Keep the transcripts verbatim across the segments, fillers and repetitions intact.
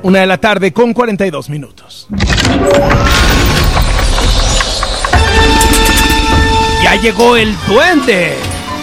Una de la tarde con cuarenta y dos minutos. Ya llegó el duende.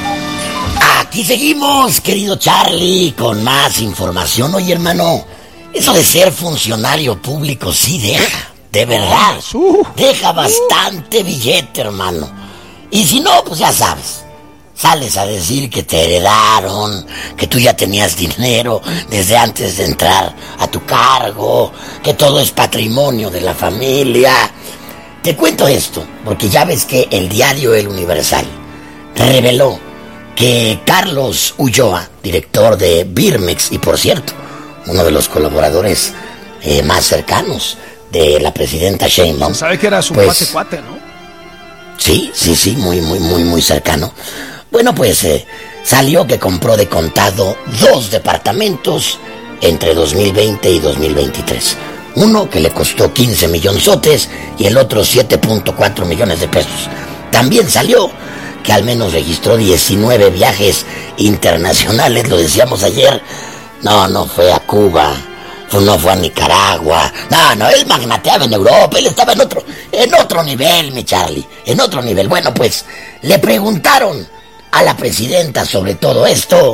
Aquí seguimos, querido Charlie, con más información. Oye, hermano, eso de ser funcionario público sí deja, de verdad. Deja bastante billete, hermano. Y si no, pues ya sabes. Sales a decir que te heredaron, que tú ya tenías dinero desde antes de entrar a tu cargo, que todo es patrimonio de la familia. Te cuento esto, porque ya ves que el diario El Universal reveló que Carlos Ulloa, director de Birmex, y por cierto, uno de los colaboradores eh, más cercanos de la presidenta Sheinbaum. ¿Sabe que era su pues, cuate cuate, no? Sí, sí, sí, muy, muy, muy, muy cercano. Bueno, pues eh, salió que compró de contado dos departamentos entre dos mil veinte y dos mil veintitrés. Uno que le costó quince millonzotes y el otro siete punto cuatro millones de pesos. También salió que al menos registró diecinueve viajes internacionales, lo decíamos ayer. No, no fue a Cuba, no fue a Nicaragua. No, no, él magnateaba en Europa, él estaba en otro, en otro nivel, mi Charlie, en otro nivel. Bueno, pues le preguntaron a la presidenta sobre todo esto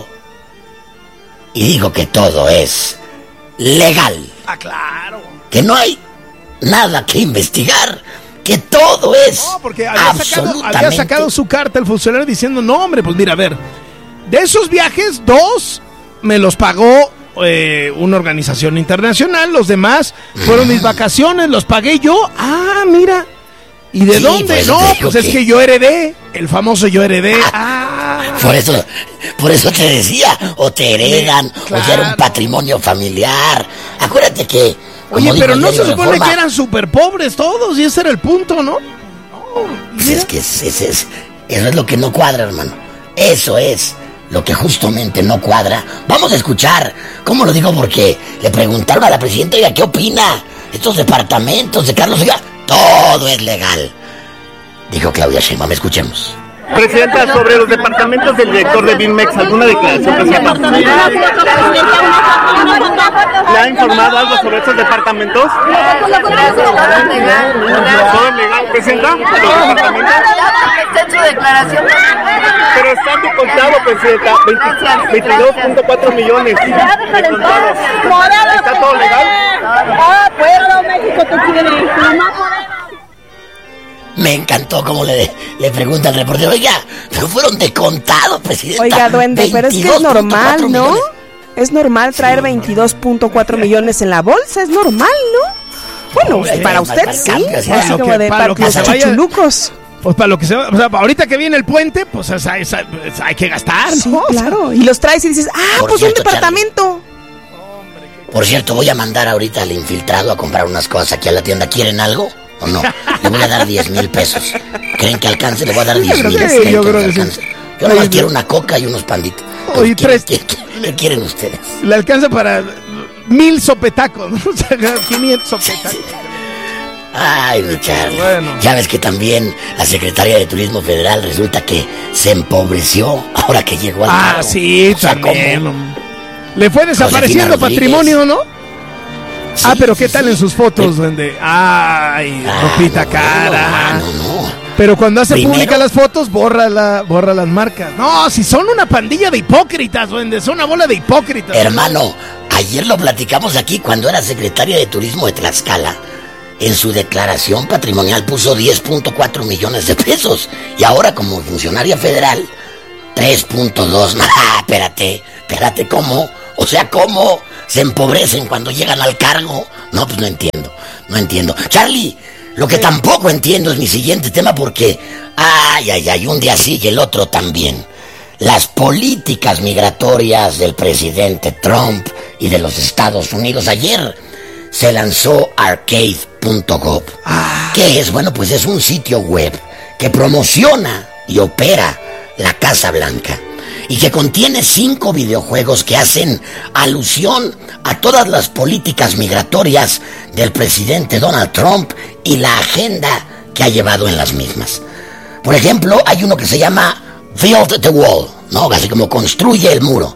y dijo que todo es legal. Ah, claro. Que no hay nada que investigar, que todo es no, porque había absolutamente... sacado, había sacado su carta el funcionario diciendo, no, hombre, pues mira, a ver, de esos viajes, dos me los pagó eh, una organización internacional, los demás fueron mm. mis vacaciones, los pagué yo. Ah, mira. ¿Y de sí, dónde? No, pues que... es que yo heredé, el famoso yo heredé. Ah. Por eso, por eso te decía, o te heredan, claro. O ya era un patrimonio familiar. Acuérdate que... Oye, pero no se supone Reforma, que eran súper pobres todos, y ese era el punto, ¿no? No, pues es que es, es, es, eso es lo que no cuadra, hermano. Eso es lo que justamente no cuadra. Vamos a escuchar, ¿cómo lo digo? Porque le preguntaron a la presidenta, oiga, ¿qué opina? Estos departamentos de Carlos Ulloa, todo es legal. Dijo Claudia Sheinbaum, escuchemos. Presidenta, sobre los departamentos del director de Birmex, ¿alguna declaración reciente? ¿Le ha informado algo sobre estos departamentos? ¿Todo es legal, Presidenta? ¿Los departamentos? Pero están de contado, Presidenta, veintidós punto cuatro millones de contados. ¿Está todo legal? Ah, pueblo, México, tú quieres. Me encantó como le, le pregunta al reportero, oiga, pero fueron de contado, presidenta. Oiga, duende, pero es que es normal, ¿no? Millones. Es normal traer sí, veintidós punto cuatro millones en la bolsa, es normal, ¿no? Bueno, no, para usted sí, cambio, así como que, de para los chuchulucos. Pues para lo que se va, o sea, ahorita que viene el puente, pues es, es, es, hay que gastar, sí, ¿no? Claro, y los traes y dices, ah, Por pues cierto, un departamento. Charlie. Por cierto, voy a mandar ahorita al infiltrado a comprar unas cosas aquí a la tienda. ¿Quieren algo? ¿O no? Le voy a dar diez mil pesos. ¿Creen que alcance? Le voy a dar diez mil. Sí, yo creo que sí. Yo nomás quiero una coca y unos panditos. Oye, tres. ¿Qué, qué, qué quieren ustedes? Le alcanza para mil sopetacos, ¿no? O sea, quinientos sopetacos. Sí. Ay, mi Charlie. Bueno. Ya ves que también la Secretaría de Turismo Federal resulta que se empobreció ahora que llegó al Ah, cargo. sí, o sea, también. ¿Cómo? Le fue desapareciendo patrimonio, ¿no? Sí, ah, pero ¿qué sí, tal en sus fotos, sí. Donde? Ay, ah, ropita no, cara. No, no, no. Pero cuando hace Primero, pública las fotos, borra, la, borra las marcas. No, si son una pandilla de hipócritas, duende, son una bola de hipócritas. Hermano, ayer lo platicamos aquí cuando era secretaria de Turismo de Tlaxcala. En su declaración patrimonial puso diez punto cuatro millones de pesos. Y ahora como funcionaria federal, tres punto dos. Ah, espérate, espérate, ¿cómo? O sea, ¿cómo se empobrecen cuando llegan al cargo? No, pues no entiendo, no entiendo. Charlie, lo que tampoco entiendo es mi siguiente tema porque, ay, ay, ay, un día sí y el otro también. Las políticas migratorias del presidente Trump y de los Estados Unidos. Ayer se lanzó arcade punto gov. Ah. ¿Qué es? Bueno, pues es un sitio web que promociona y opera la Casa Blanca y que contiene cinco videojuegos que hacen alusión a todas las políticas migratorias del presidente Donald Trump y la agenda que ha llevado en las mismas. Por ejemplo, hay uno que se llama Build the Wall, ¿no? Así como construye el muro.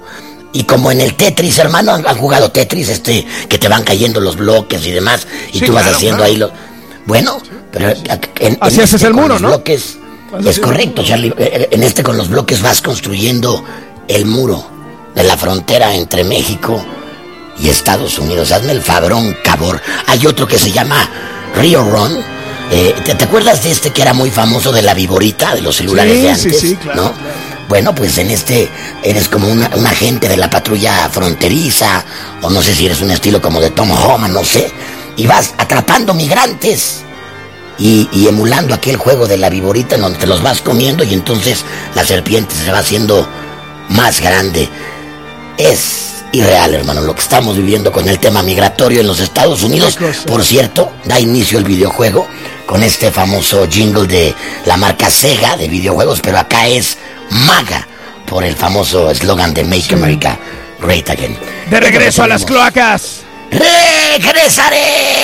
Y como en el Tetris, hermano, han, han jugado Tetris, este, que te van cayendo los bloques y demás, y sí, tú vas claro, haciendo claro. ahí lo... Bueno, pero en, así en este es el muro, los ¿no? bloques, es correcto, Charlie. En este con los bloques vas construyendo el muro de la frontera entre México y Estados Unidos. Hazme el fabrón, cabor. Hay otro que se llama Rio Run. Eh, ¿te, ¿Te acuerdas de este que era muy famoso de la viborita, de los celulares sí, de antes? Sí, sí, claro, ¿no? claro. Bueno, pues en este eres como una, un agente de la patrulla fronteriza, o no sé si eres un estilo como de Tom Homan, no sé, y vas atrapando migrantes y, y emulando aquel juego de la viborita en donde te los vas comiendo y entonces la serpiente se va haciendo más grande. Es irreal, hermano, lo que estamos viviendo con el tema migratorio en los Estados Unidos. Por cierto, da inicio el videojuego con este famoso jingle de la marca Sega de videojuegos, pero acá es MAGA, por el famoso eslogan de Make sí. America Great Again. De regreso a las cloacas. ¡Regresaré!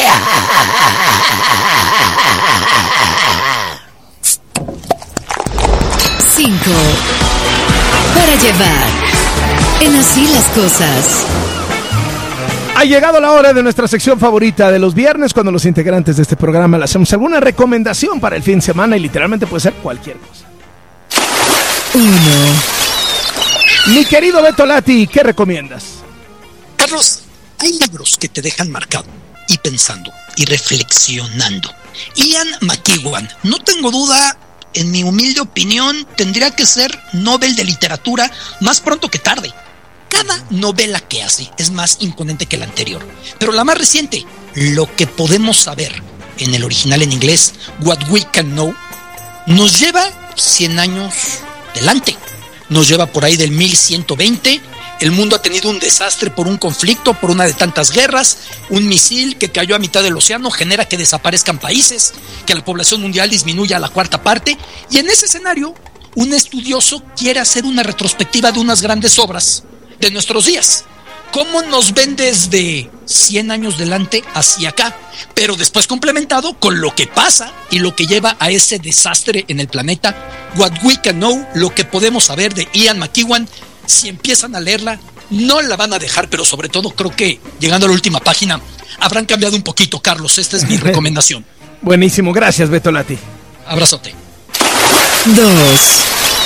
Cinco. Para llevar. En Así las Cosas. Ha llegado la hora de nuestra sección favorita de los viernes, cuando los integrantes de este programa le hacemos alguna recomendación para el fin de semana, y literalmente puede ser cualquier cosa. Uno. Mi querido Beto Lati, ¿qué recomiendas? Carlos, hay libros que te dejan marcado y pensando y reflexionando. Ian McEwan, no tengo duda, en mi humilde opinión, tendría que ser Nobel de Literatura más pronto que tarde. Cada novela que hace es más imponente que la anterior, pero la más reciente, Lo que podemos saber, en el original en inglés, What We Can Know, nos lleva cien años delante. Nos lleva por ahí del mil ciento veinte. El mundo ha tenido un desastre por un conflicto, por una de tantas guerras. Un misil que cayó a mitad del océano genera que desaparezcan países, que la población mundial disminuya a la cuarta parte. Y en ese escenario, un estudioso quiere hacer una retrospectiva de unas grandes obras de nuestros días. ¿Cómo nos ven desde cien años delante hacia acá? Pero después complementado con lo que pasa y lo que lleva a ese desastre en el planeta. What We Can Know, lo que podemos saber, de Ian McEwan. Si empiezan a leerla, no la van a dejar, pero sobre todo creo que llegando a la última página habrán cambiado un poquito, Carlos. Esta es mi recomendación. Buenísimo, gracias, Beto Lati. Abrazote. Dos.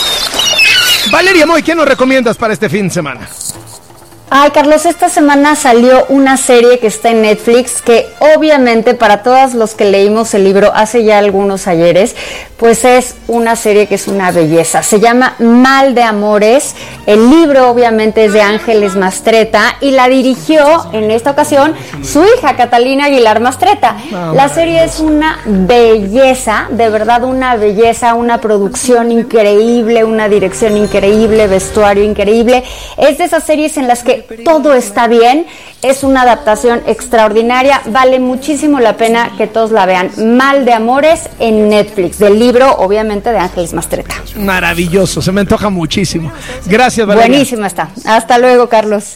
Valeria Moy, ¿qué nos recomiendas para este fin de semana? Ay, Carlos, esta semana salió una serie que está en Netflix que obviamente para todos los que leímos el libro hace ya algunos ayeres, pues es una serie que es una belleza. Se llama Mal de Amores. El libro obviamente es de Ángeles Mastretta y la dirigió en esta ocasión su hija Catalina Aguilar Mastretta. La serie es una belleza, de verdad una belleza, una producción increíble, una dirección increíble, vestuario increíble. Es de esas series en las que todo está bien, es una adaptación extraordinaria, vale muchísimo la pena que todos la vean. Mal de Amores en Netflix, del libro obviamente de Ángeles Mastretta. Maravilloso, se me antoja muchísimo. Gracias, Valeria. Buenísima está. Hasta luego, Carlos.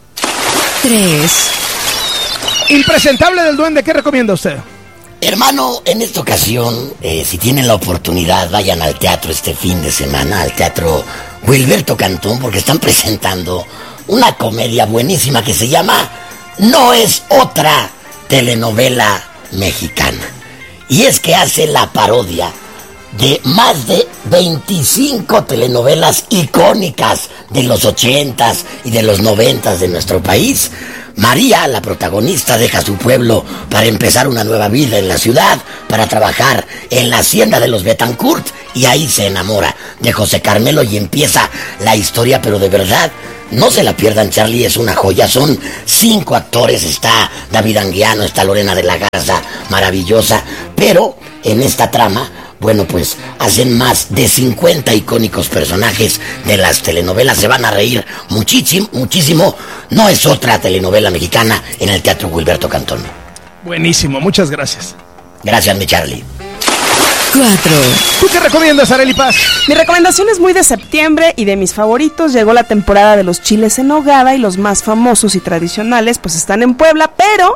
Tres. Impresentable del Duende, ¿qué recomienda usted? Hermano, en esta ocasión, eh, si tienen la oportunidad, vayan al teatro este fin de semana, al Teatro Wilberto Cantón, porque están presentando una comedia buenísima que se llama No es otra telenovela mexicana. Y es que hace la parodia de más de veinticinco telenovelas icónicas de los ochentas y de los noventas de nuestro país. María, la protagonista, deja su pueblo para empezar una nueva vida en la ciudad, para trabajar en la hacienda de los Betancourt, y ahí se enamora de José Carmelo y empieza la historia, pero de verdad, no se la pierdan, Charlie, es una joya. Son cinco actores, está David Anguiano, está Lorena de la Garza, maravillosa, pero en esta trama, bueno, pues hacen más de cincuenta icónicos personajes de las telenovelas. Se van a reír muchísimo, muchísimo. No es otra telenovela mexicana en el Teatro Wilberto Cantón. Buenísimo, muchas gracias. Gracias, mi Charlie. Cuatro. ¿Tú qué recomiendas, Arely Paz? Mi recomendación es muy de septiembre y de mis favoritos. Llegó la temporada de los chiles en nogada y los más famosos y tradicionales pues están en Puebla, pero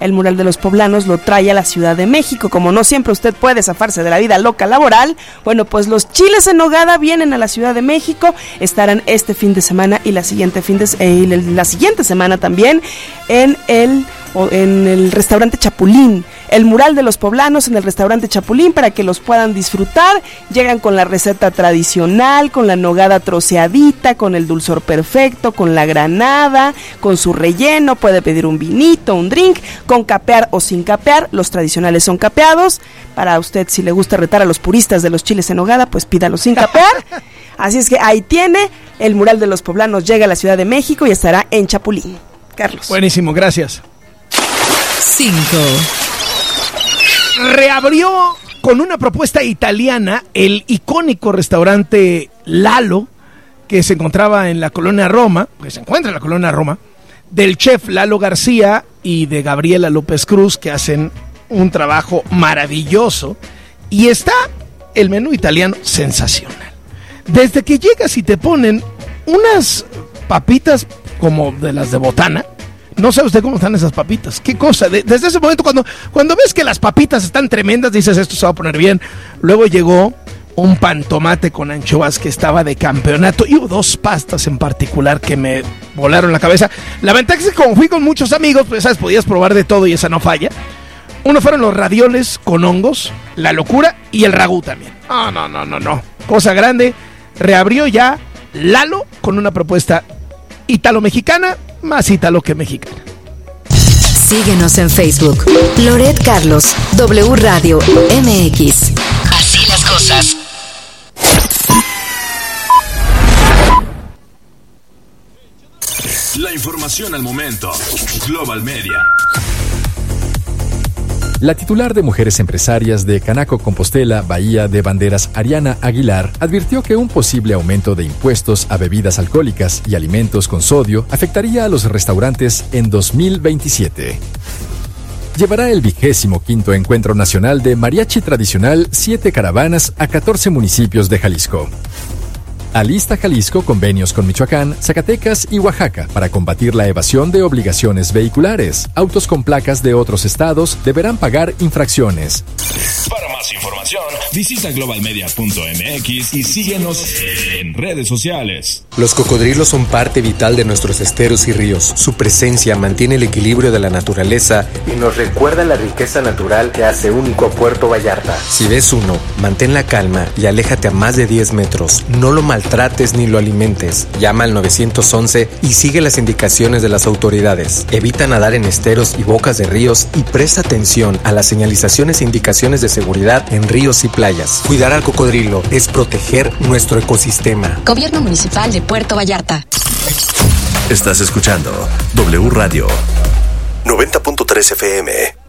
el mural de los poblanos lo trae a la Ciudad de México. Como no siempre usted puede zafarse de la vida loca laboral, bueno, pues los chiles en nogada vienen a la Ciudad de México, estarán este fin de semana y la siguiente fin de eh, la siguiente semana también en el o en el restaurante Chapulín, el mural de los poblanos en el restaurante Chapulín, para que los puedan disfrutar. Llegan con la receta tradicional, con la nogada troceadita, con el dulzor perfecto, con la granada, con su relleno, puede pedir un vinito, un drink, con capear o sin capear, los tradicionales son capeados. Para usted, si le gusta retar a los puristas de los chiles en nogada, pues pídalo sin capear. Así es que ahí tiene, el mural de los poblanos llega a la Ciudad de México y estará en Chapulín. Carlos. Buenísimo, gracias. cinco. Reabrió con una propuesta italiana el icónico restaurante Lalo, que se encontraba en la colonia Roma, que se encuentra en la colonia Roma, del chef Lalo García y de Gabriela López Cruz, que hacen un trabajo maravilloso. Y está el menú italiano sensacional. Desde que llegas y te ponen unas papitas como de las de botana. No sabe usted cómo están esas papitas. Qué cosa. De, desde ese momento, cuando, cuando ves que las papitas están tremendas, dices, esto se va a poner bien. Luego llegó un pan tomate con anchoas que estaba de campeonato. Y hubo dos pastas en particular que me volaron la cabeza. La ventaja es que como fui con muchos amigos, pues sabes, podías probar de todo y esa no falla. Uno fueron los ravioles con hongos, la locura y el ragú también. No, no, no, no, no. Cosa grande. Reabrió ya Lalo con una propuesta italo-mexicana, más italo que mexicana. Síguenos en Facebook. Loret Carlos, W Radio M X. Así las cosas. La información al momento. Global Media. La titular de Mujeres Empresarias de Canaco Compostela, Bahía de Banderas, Ariana Aguilar, advirtió que un posible aumento de impuestos a bebidas alcohólicas y alimentos con sodio afectaría a los restaurantes en dos mil veintisiete. Llevará el vigésimo quinto Encuentro Nacional de Mariachi Tradicional Siete Caravanas a catorce municipios de Jalisco. Alista Jalisco convenios con Michoacán, Zacatecas y Oaxaca para combatir la evasión de obligaciones vehiculares. Autos con placas de otros estados deberán pagar infracciones. Para más información, visita global media punto m x y síguenos en redes sociales. Los cocodrilos son parte vital de nuestros esteros y ríos. Su presencia mantiene el equilibrio de la naturaleza y nos recuerda la riqueza natural que hace único a Puerto Vallarta. Si ves uno, mantén la calma y aléjate a más de diez metros. No lo maltrates ni lo alimentes. Llama al nueve once y sigue las indicaciones de las autoridades. Evita nadar en esteros y bocas de ríos y presta atención a las señalizaciones e indicaciones de seguridad en ríos y playas. Cuidar al cocodrilo es proteger nuestro ecosistema. Gobierno Municipal de Puerto Vallarta. Estás escuchando W Radio noventa punto tres F M.